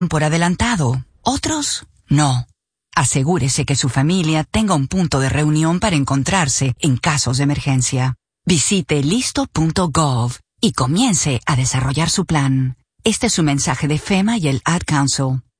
por adelantado, otros no. Asegúrese que su familia tenga un punto de reunión para encontrarse en casos de emergencia. Visite listo.gov y comience a desarrollar su plan. Este es un mensaje de FEMA y el Ad Council.